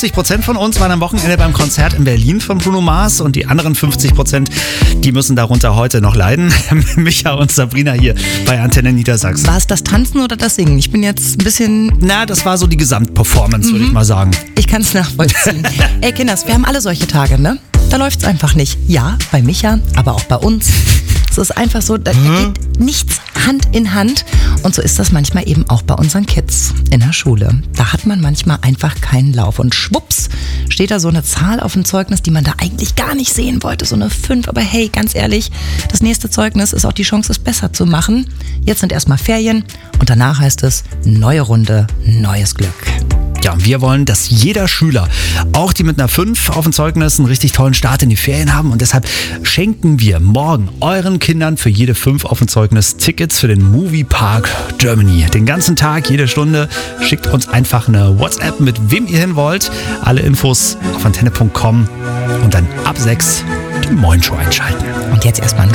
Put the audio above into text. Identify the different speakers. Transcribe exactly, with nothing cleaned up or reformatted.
Speaker 1: fünfzig Prozent von uns waren am Wochenende beim Konzert in Berlin von Bruno Mars und die anderen fünfzig Prozent, die müssen darunter heute noch leiden. Micha und Sabrina hier bei Antenne Niedersachsen.
Speaker 2: War es das Tanzen oder das Singen? Ich bin jetzt ein bisschen...
Speaker 1: Na, das war so die Gesamtperformance, mhm. würde ich mal sagen.
Speaker 2: Ich kann es nachvollziehen. Ey Kinders, wir haben alle solche Tage, ne? Da läuft's einfach nicht. Ja, bei Micha, aber auch bei uns. Es ist einfach so, da
Speaker 1: Hm?
Speaker 2: geht nichts Hand in Hand. Und so ist das manchmal eben auch bei unseren Kids in der Schule. Da hat man manchmal einfach keinen Lauf. Und schwupps steht da so eine Zahl auf dem Zeugnis, die man da eigentlich gar nicht sehen wollte. So eine fünf. Aber hey, ganz ehrlich, das nächste Zeugnis ist auch die Chance, es besser zu machen. Jetzt sind erstmal Ferien und danach heißt es neue Runde, neues Glück.
Speaker 1: Ja, wir wollen, dass jeder Schüler, auch die mit einer fünf auf dem Zeugnis, einen richtig tollen Start in die Ferien haben. Und deshalb schenken wir morgen euren Kindern für jede fünf auf dem Zeugnis Tickets für den Movie Park Germany. Den ganzen Tag, jede Stunde. Schickt uns einfach eine WhatsApp, mit wem ihr hin wollt. Alle Infos auf antenne punkt com und dann ab sechs die Moin Show einschalten.
Speaker 2: Und jetzt erstmal ein